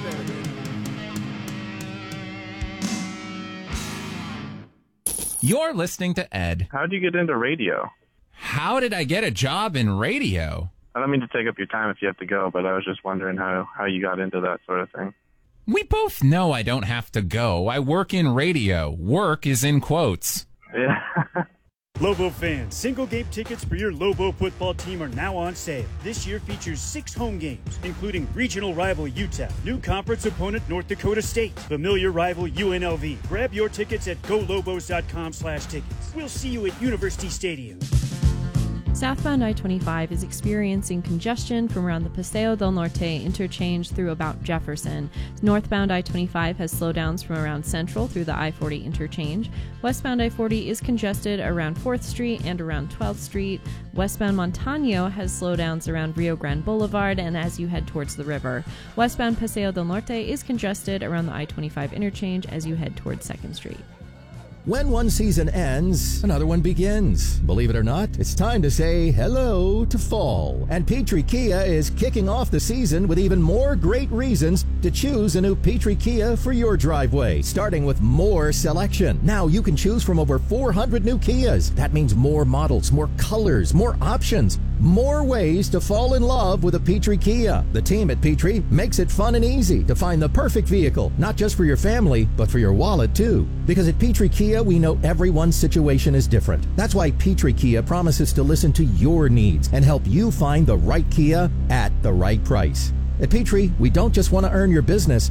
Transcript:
You're listening to Ed. How'd you get into radio? How did I get a job in radio? I don't mean to take up your time if you have to go, but I was just wondering how you got into that sort of thing. We both know I don't have to go. I work in radio. Work is in quotes. Yeah. Lobo fans, single game tickets for your Lobo football team are now on sale. This year features 6 home games, including regional rival UTEP, new conference opponent North Dakota State, familiar rival UNLV. Grab your tickets at golobos.com/tickets. We'll see you at University Stadium. Southbound I-25 is experiencing congestion from around the Paseo del Norte interchange through about Jefferson. Northbound I-25 has slowdowns from around Central through the I-40 interchange. Westbound I-40 is congested around 4th Street and around 12th Street. Westbound Montano has slowdowns around Rio Grande Boulevard and as you head towards the river. Westbound Paseo del Norte is congested around the I-25 interchange as you head towards 2nd Street. When one season ends, another one begins. Believe it or not, it's time to say hello to fall. And Petrie Kia is kicking off the season with even more great reasons to choose a new Petrie Kia for your driveway, starting with more selection. Now you can choose from over 400 new Kias. That means more models, more colors, more options, more ways to fall in love with a Petrie Kia. The team at Petrie makes it fun and easy to find the perfect vehicle, not just for your family, but for your wallet too. Because at Petrie Kia, we know everyone's situation is different. That's why Petrie Kia promises to listen to your needs and help you find the right Kia at the right price. At Petrie, we don't just want to earn your business,